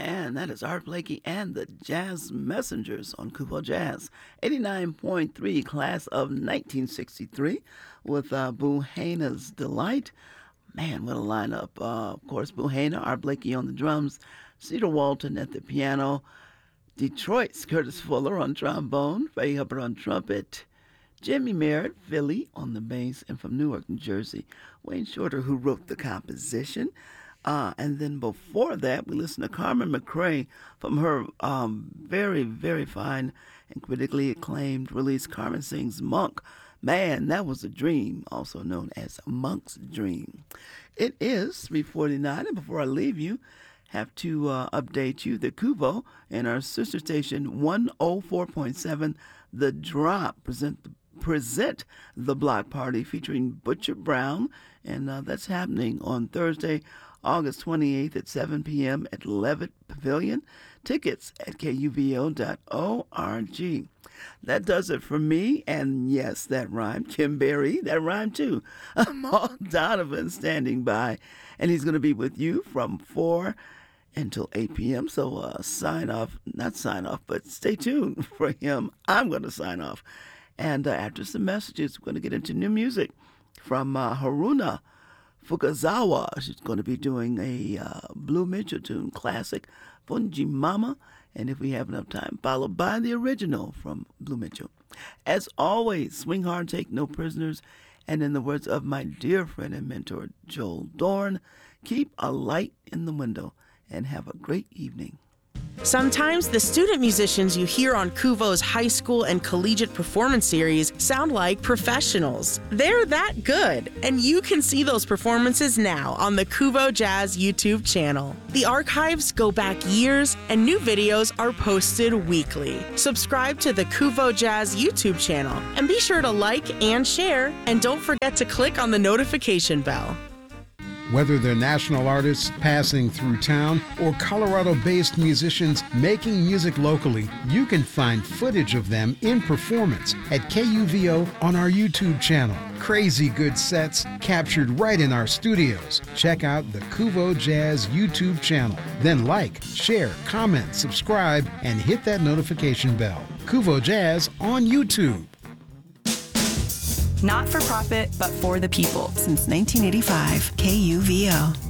And that is Art Blakey and the Jazz Messengers on Kubo Jazz. 89.3, class of 1963 with Buhaina's Delight. Man, what a lineup. Of course, Buhaina, Art Blakey on the drums, Cedar Walton at the piano, Detroit's Curtis Fuller on trombone, Ray Hubbard on trumpet, Jimmy Merritt, Philly on the bass, and from Newark, New Jersey, Wayne Shorter, who wrote the composition. And then before that, we listened to Carmen McRae from her very, very fine and critically acclaimed release, Carmen Sings Monk. Man, that was a dream, also known as Monk's Dream. It is 3:49, and before I leave you, have to update you that Kubo and our sister station 104.7, The Drop, present the block party featuring Butcher Brown, and that's happening on Thursday, August 28th at 7 p.m. at Levitt Pavilion. Tickets at kuvo.org. That does it for me, and yes, that rhymed. Kim Berry, that rhymed too. Maul Donovan standing by, and he's going to be with you from 4 until 8 p.m. So not sign off, but stay tuned for him. I'm going to sign off. And after some messages, we're going to get into new music from Haruna Fukazawa. She's going to be doing a Blue Mitchell tune, classic, Funji Mama, and if we have enough time, followed by the original from Blue Mitchell. As always, swing hard, take no prisoners, and in the words of my dear friend and mentor, Joel Dorn, keep a light in the window, and have a great evening. Sometimes the student musicians you hear on Kuvo's high school and collegiate performance series sound like professionals. They're that good, and you can see those performances now on the Kuvo Jazz YouTube channel. The archives go back years, and new videos are posted weekly. Subscribe to the Kuvo Jazz YouTube channel, and be sure to like and share, and don't forget to click on the notification bell. Whether they're national artists passing through town or Colorado-based musicians making music locally, you can find footage of them in performance at KUVO on our YouTube channel. Crazy good sets captured right in our studios. Check out the Kuvo Jazz YouTube channel. Then like, share, comment, subscribe, and hit that notification bell. Kuvo Jazz on YouTube. Not for profit, but for the people. Since 1985, KUVO.